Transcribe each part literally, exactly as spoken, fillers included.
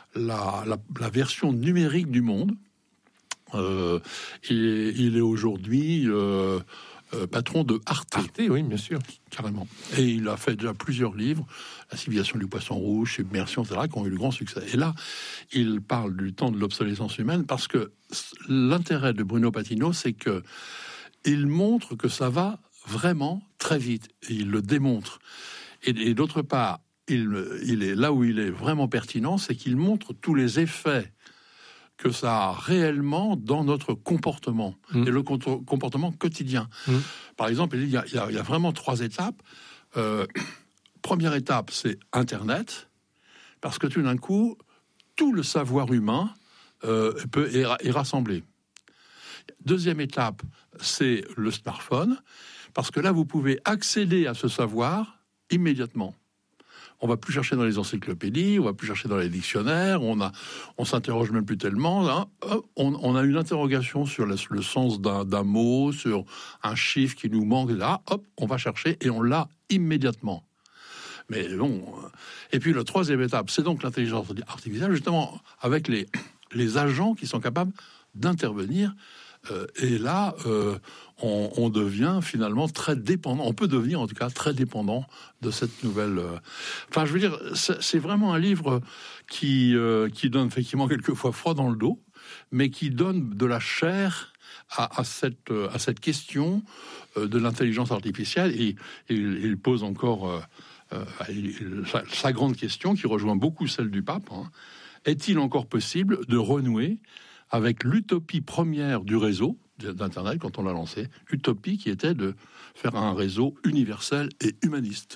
la, la, la version numérique du monde. Euh, il, est, il est aujourd'hui euh, euh, patron de Arte. Arte, oui, bien sûr. Carrément. Et il a fait déjà plusieurs livres, La civilisation du poisson rouge, Submersion, et cetera, qui ont eu le grand succès. Et là, il parle du temps de l'obsolescence humaine parce que l'intérêt de Bruno Patino, c'est que il montre que ça va vraiment très vite. Et il le démontre. Et, et d'autre part, il, il est là où il est vraiment pertinent, c'est qu'il montre tous les effets que ça a réellement dans notre comportement, mmh. et le comportement quotidien. Mmh. Par exemple, il y, a, il, y a, il y a vraiment trois étapes. Euh, première étape, c'est Internet, parce que tout d'un coup, tout le savoir humain euh, peut, est, est rassemblé. Deuxième étape, c'est le smartphone, parce que là, vous pouvez accéder à ce savoir immédiatement. On va plus chercher dans les encyclopédies, on va plus chercher dans les dictionnaires, on a, on s'interroge même plus tellement. Hein. On, on a une interrogation sur le, le sens d'un, d'un mot, sur un chiffre qui nous manque, et là, hop, on va chercher et on l'a immédiatement. Mais bon. Et puis la troisième étape, c'est donc l'intelligence artificielle, justement avec les, les agents qui sont capables d'intervenir. Euh, et là, euh, on, on devient finalement très dépendant. On peut devenir, en tout cas, très dépendant de cette nouvelle. Euh... Enfin, je veux dire, c'est, c'est vraiment un livre qui euh, qui donne effectivement quelquefois froid dans le dos, mais qui donne de la chair à, à cette à cette question euh, de l'intelligence artificielle. Et, et il pose encore euh, euh, il, sa, sa grande question, qui rejoint beaucoup celle du pape. Hein. Est-il encore possible de renouer avec l'utopie première du réseau d'Internet quand on l'a lancé, utopie qui était de faire un réseau universel et humaniste.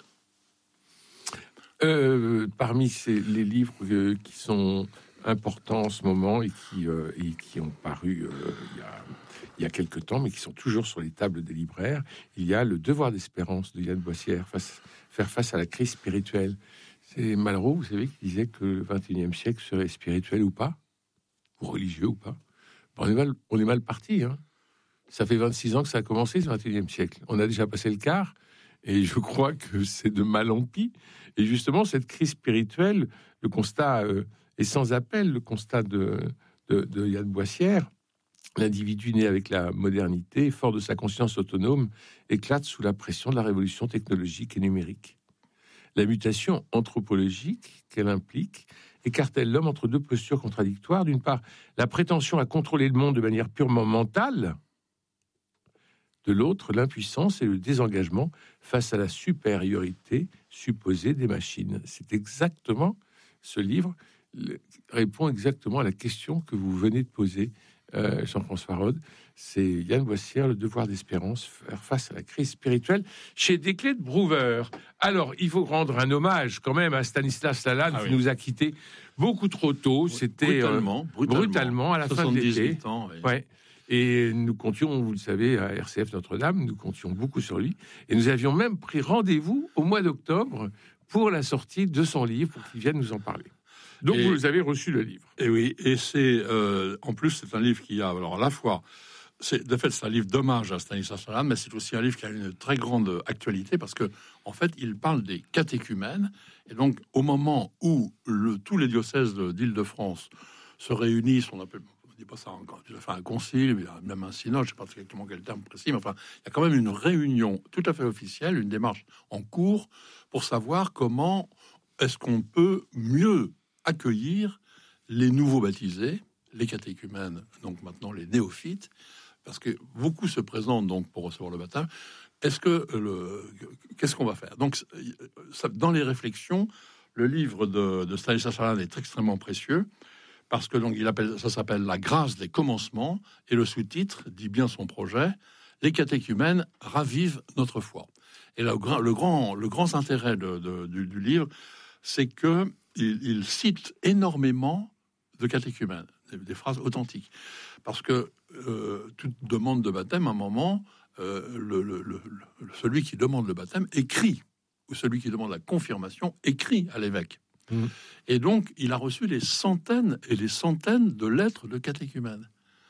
Euh, parmi ces, les livres euh, qui sont importants en ce moment et qui, euh, et qui ont paru euh, il, y a, il y a quelque temps, mais qui sont toujours sur les tables des libraires, il y a Le devoir d'espérance de Yann Boissière, face, faire face à la crise spirituelle. C'est Malraux, vous savez, qui disait que le vingt et unième siècle serait spirituel ou pas, ou religieux ou pas. On est mal, on est mal parti. Hein. Ça fait vingt-six ans que ça a commencé, ce vingt et unième siècle. On a déjà passé le quart, et je crois que c'est de mal en pis. Et justement, cette crise spirituelle, le constat euh, est sans appel, le constat de, de, de Yann Boissière. L'individu né avec la modernité, fort de sa conscience autonome, éclate sous la pression de la révolution technologique et numérique. La mutation anthropologique qu'elle implique écarte-t-elle l'homme entre deux postures contradictoires ? D'une part, la prétention à contrôler le monde de manière purement mentale. De l'autre, l'impuissance et le désengagement face à la supériorité supposée des machines. C'est exactement, ce livre répond exactement à la question que vous venez de poser, euh, Jean-François Rode. C'est Yann Boissière, Le devoir d'espérance, faire face à la crise spirituelle, chez Desclés de Brouwer. Alors, il faut rendre un hommage quand même à Stanislas Lalanne, ah, qui oui. nous a quittés beaucoup trop tôt. C'était brutalement, euh, brutalement, brutalement à la fin de l'été. Ans, oui. Ouais. Et nous comptions, vous le savez, à R C F Notre-Dame, nous comptions beaucoup sur lui. Et nous avions même pris rendez-vous au mois d'octobre pour la sortie de son livre, pour qu'il vienne nous en parler. Donc, et, vous avez reçu le livre. Et oui, et c'est, euh, en plus, c'est un livre qui a, alors à la fois, c'est, de fait, c'est un livre d'hommage à Stanislas Lalanne, mais c'est aussi un livre qui a une très grande actualité, parce que, en fait, il parle des catéchumènes, et donc, au moment où le, tous les diocèses de, d'Île-de-France se réunissent, on appelle, on ne dit pas ça encore, il a fait un concile, il y a même un synode, je ne sais pas exactement quel terme précis, mais enfin, il y a quand même une réunion tout à fait officielle, une démarche en cours, pour savoir comment est-ce qu'on peut mieux accueillir les nouveaux baptisés, les catéchumènes, donc maintenant les néophytes, parce que beaucoup se présentent donc pour recevoir le baptême. Est-ce que le, qu'est-ce qu'on va faire ? Donc, ça, dans les réflexions, le livre de, de Stanislas Lalanne est extrêmement précieux, parce que donc il appelle, ça s'appelle La grâce des commencements, et le sous-titre dit bien son projet, Les catéchumènes ravivent notre foi. Et là, le grand, le grand intérêt de, de, du, du livre, c'est que il, il cite énormément de catéchumènes, des, des phrases authentiques. Parce que euh, toute demande de baptême, à un moment, euh, le, le, le, le, celui qui demande le baptême écrit, ou celui qui demande la confirmation écrit à l'évêque. Mmh. Et donc, il a reçu des centaines et des centaines de lettres de catéchumènes.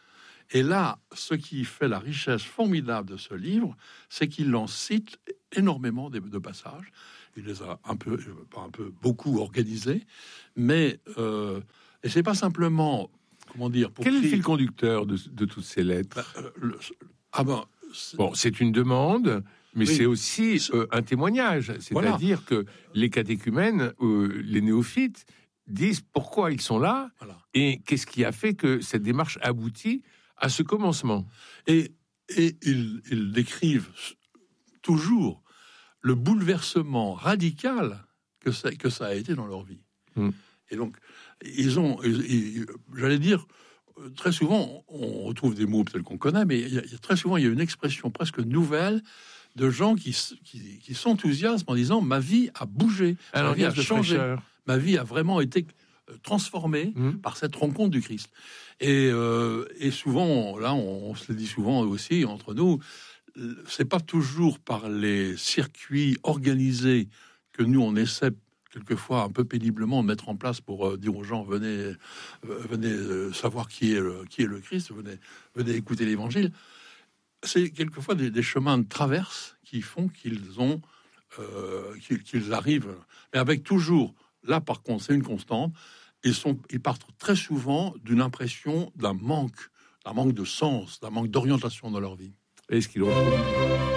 Et là, ce qui fait la richesse formidable de ce livre, c'est qu'il en cite énormément de, de passages. Il les a un peu, pas un peu, beaucoup organisés, mais euh, Et c'est pas simplement, comment dire, pour Quel est le crier- fil conducteur de, de toutes ces lettres? Bah, euh, le- ah ben, c'est- Bon, c'est une demande, mais Oui. c'est aussi euh, un témoignage. C'est-à-dire que les catéchumènes, euh, les néophytes, disent pourquoi ils sont là voilà. et qu'est-ce qui a fait que cette démarche aboutit à ce commencement. Et, et ils, ils décrivent toujours le bouleversement radical que ça, que ça a été dans leur vie. Mm. Et donc, ils ont, ils- ils- j'allais dire, très souvent, on retrouve des mots peut-être qu'on connaît, mais il y a, il y a très souvent, il y a une expression presque nouvelle de gens qui, s- qui, qui s'enthousiasment en disant « ma vie a bougé, Un ma vie a langage de changé, fraîcheur. ma vie a vraiment été euh, transformée Mm. par cette rencontre du Christ ». Et, euh, et souvent, là, on, on se le dit souvent aussi entre nous, c'est pas toujours par les circuits organisés que nous on essaie quelquefois un peu péniblement de mettre en place pour euh, dire aux gens venez euh, venez euh, savoir qui est le, qui est le Christ, venez venez écouter l'Évangile. C'est quelquefois des, des chemins de traverse qui font qu'ils ont euh, qu'ils, qu'ils arrivent, mais avec toujours là par contre c'est une constante. Ils sont ils partent très souvent d'une impression d'un manque, d'un manque de sens, d'un manque d'orientation dans leur vie. Est-ce qu'ils retrouvent